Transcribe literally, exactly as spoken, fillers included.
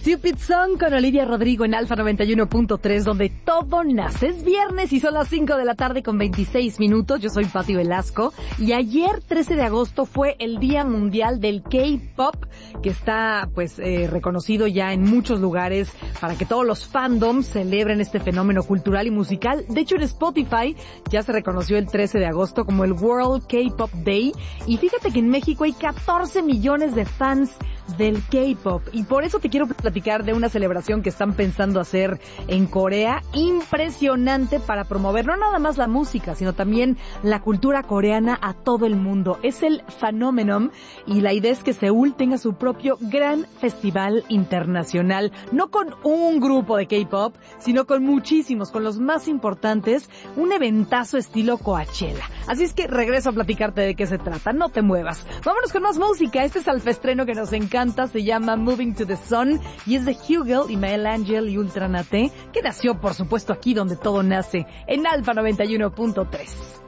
Stupid Song con Olivia Rodrigo en Alfa noventa y uno punto tres, donde todo nace. Es viernes y son las cinco de la tarde con veintiséis minutos. Yo soy Pati Velasco y ayer, trece de agosto, fue el Día Mundial del K-Pop, que está pues eh, reconocido ya en muchos lugares para que todos los fandoms celebren este fenómeno cultural y musical. De hecho, en Spotify ya se reconoció el trece de agosto como el World K-Pop Day. Y fíjate que en México hay catorce millones de fans del K-Pop, y por eso te quiero platicar de una celebración que están pensando hacer en Corea, impresionante, para promover no nada más la música, sino también la cultura coreana a todo el mundo. Es el Phenomenon, y la idea es que Seúl tenga su propio gran festival internacional, no con un grupo de K-Pop, sino con muchísimos, con los más importantes, un eventazo estilo Coachella. Así es que regreso a platicarte de qué se trata, no te muevas. Vámonos con más música. Este es Alfestreno que nos encanta. Se llama Moving to the Sun y es de Hugel y Mel Angel y Ultranate, que nació por supuesto aquí donde todo nace, en Alfa noventa y uno punto tres.